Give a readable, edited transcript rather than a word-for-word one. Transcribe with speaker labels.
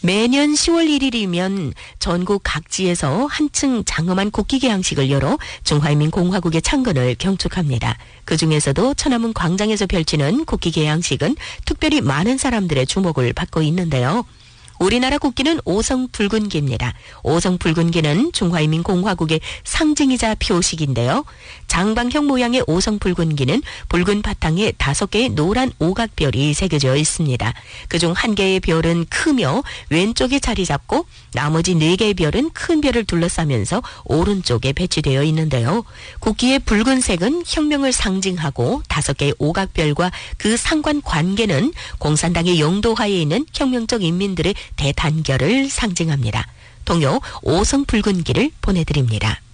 Speaker 1: 매년 10월 1일이면 전국 각지에서 한층 장엄한 국기 개항식을 열어 중화인민공화국의 창건을 경축합니다. 그중에서도 천안문 광장에서 펼치는 국기 개항식은 특별히 많은 사람들의 주목을 받고 있는데요. 우리나라 국기는 오성 붉은기입니다. 오성 붉은기는 중화인민공화국의 상징이자 표식인데요. 장방형 모양의 오성 붉은기는 붉은 바탕에 5개의 노란 오각별이 새겨져 있습니다. 그중 1개의 별은 크며 왼쪽에 자리 잡고 나머지 4개의 별은 큰 별을 둘러싸면서 오른쪽에 배치되어 있는데요. 국기의 붉은색은 혁명을 상징하고 5개의 오각별과 그 상관 관계는 공산당의 영도하에 있는 혁명적 인민들의 대단결을 상징합니다. 동요 오성 붉은기를 보내드립니다.